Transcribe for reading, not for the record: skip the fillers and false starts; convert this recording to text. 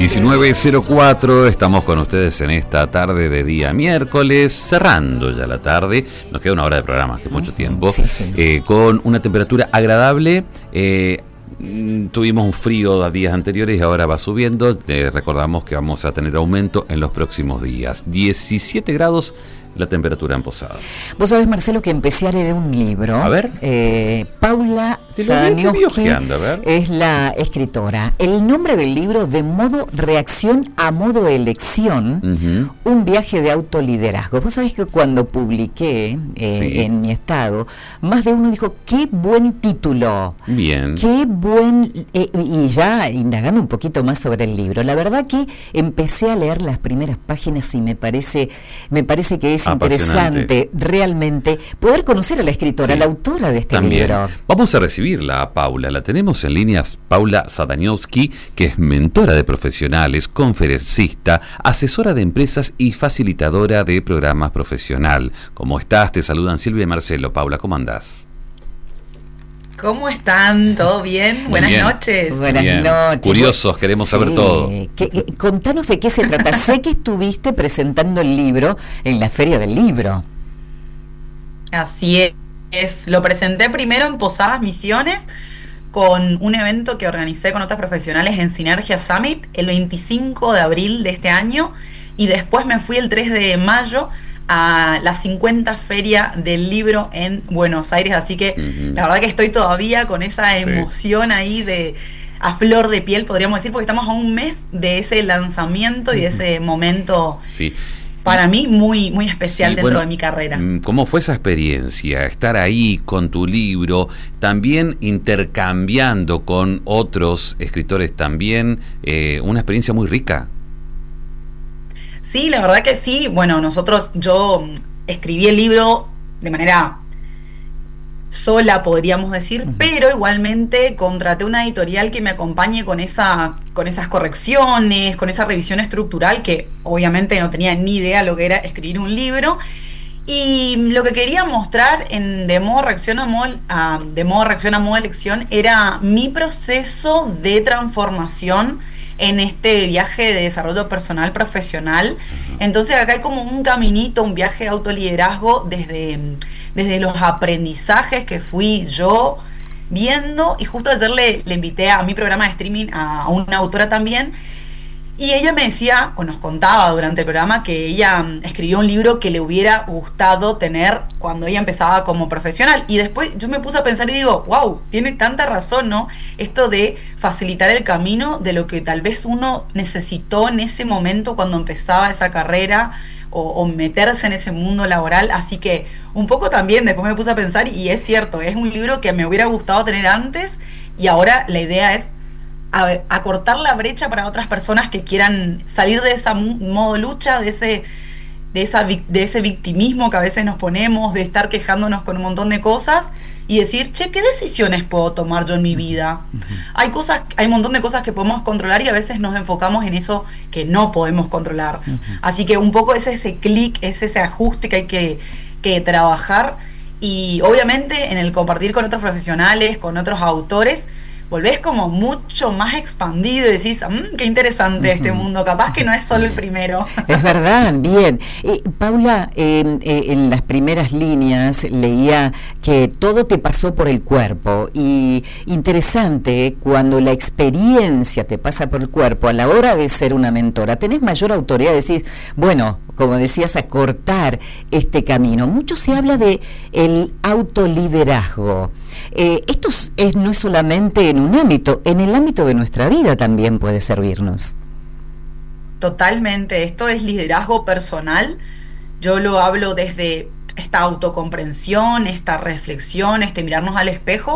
19:04, estamos con ustedes en esta tarde de día miércoles, cerrando ya la tarde, nos queda una hora de programa, que es mucho tiempo, con una temperatura agradable. Tuvimos un frío a días anteriores y ahora va subiendo. Recordamos que vamos a tener aumento en los próximos días. 17 grados la temperatura en Posadas. Vos sabés, Marcelo, que empecé a leer un libro. A ver. Paula Sadaniowski es la escritora. El nombre del libro, De modo reacción a modo elección, un viaje de autoliderazgo. Vos sabés que cuando publiqué en mi estado, más de uno dijo, qué buen título. Bien. Qué buen... y ya indagando un poquito más sobre el libro, la verdad que empecé a leer las primeras páginas y me parece que es interesante realmente poder conocer a la escritora, la autora de este libro. Vamos a recibirla a Paula, la tenemos en líneas. Paula Sadaniowski, que es mentora de profesionales, conferencista, asesora de empresas y facilitadora de programas profesional. ¿Cómo estás? Te saludan Silvia y Marcelo. Paula, ¿cómo andás? ¿Cómo están? ¿Todo bien? Buenas noches. Buenas noches. Curiosos, queremos saber todo. Contanos de qué se trata. Sé que estuviste presentando el libro en la Feria del Libro. Así es. Lo presenté primero en Posadas Misiones con un evento que organicé con otras profesionales en Sinergia Summit el 25 de abril de este año, y después me fui el 3 de mayo a la 50 Feria del Libro en Buenos Aires, así que la verdad que estoy todavía con esa emoción ahí a flor de piel, podríamos decir, porque estamos a un mes de ese lanzamiento y de ese momento para mí muy, muy especial dentro de mi carrera. ¿Cómo fue esa experiencia? Estar ahí con tu libro, también intercambiando con otros escritores también, una experiencia muy rica. Sí, la verdad que sí. Bueno, yo escribí el libro de manera sola, podríamos decir, pero igualmente contraté una editorial que me acompañe con esas correcciones, con esa revisión estructural, que obviamente no tenía ni idea lo que era escribir un libro. Y lo que quería mostrar en de modo reacción a modo elección era mi proceso de transformación en este viaje de desarrollo personal profesional. Entonces acá hay como un caminito, un viaje de autoliderazgo desde los aprendizajes que fui yo viendo, y justo ayer le invité a mi programa de streaming a una autora también, y ella me decía, o nos contaba durante el programa, que ella escribió un libro que le hubiera gustado tener cuando ella empezaba como profesional. Y después yo me puse a pensar y digo, wow, tiene tanta razón, ¿no? Esto de facilitar el camino de lo que tal vez uno necesitó en ese momento cuando empezaba esa carrera o meterse en ese mundo laboral. Así que un poco también después me puse a pensar, y es cierto, es un libro que me hubiera gustado tener antes, y ahora la idea es acortar la brecha para otras personas que quieran salir de ese modo lucha, de ese victimismo que a veces nos ponemos, de estar quejándonos con un montón de cosas, y decir, che, ¿qué decisiones puedo tomar yo en mi vida? Hay un montón de cosas que podemos controlar, y a veces nos enfocamos en eso que no podemos controlar. Así que un poco es ese clic, es ese ajuste que hay que trabajar, y obviamente en el compartir con otros profesionales, con otros autores, volvés como mucho más expandido y decís, qué interesante este mundo, capaz que no es solo el primero. Es verdad, bien. Paula, en las primeras líneas leía que todo te pasó por el cuerpo, y interesante, cuando la experiencia te pasa por el cuerpo, a la hora de ser una mentora, tenés mayor autoridad, decís, bueno, como decías, acortar este camino. Mucho se habla de el autoliderazgo. Esto no es solamente en un ámbito, en el ámbito de nuestra vida también puede servirnos. Totalmente, esto es liderazgo personal. Yo lo hablo desde esta autocomprensión, esta reflexión, mirarnos al espejo,